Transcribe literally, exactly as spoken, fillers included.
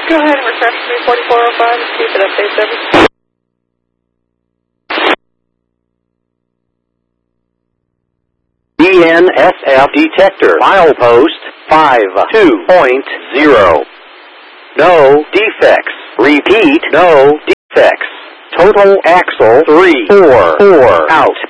Go ahead and refresh three forty-four oh five and see if it updates everything. D N S F detector milepost five two point zero. No defects. Repeat, no defects. Total axle three four four out.